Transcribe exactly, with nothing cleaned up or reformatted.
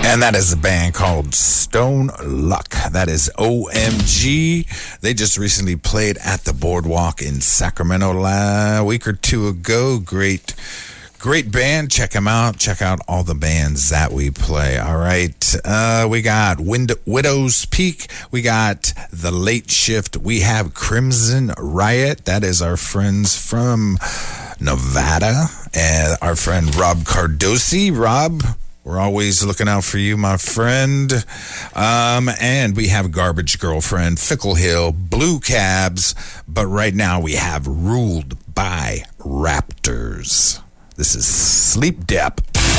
And that is a band called Stone Luck. That is O M G. They just recently played at the Boardwalk in Sacramento a week or two ago. Great, great band. Check them out. Check out all the bands that we play. All right. Uh, we got Wind- Widow's Peak. We got The Late Shift. We have Crimson Riot. That is our friends from Nevada. And our friend Rob Cardosi. Rob, we're always looking out for you, my friend. Um, and we have Garbage Girlfriend, Fickle Hill, Blue Cabs. But right now we have Ruled by Raptors. This is Sleep Dep.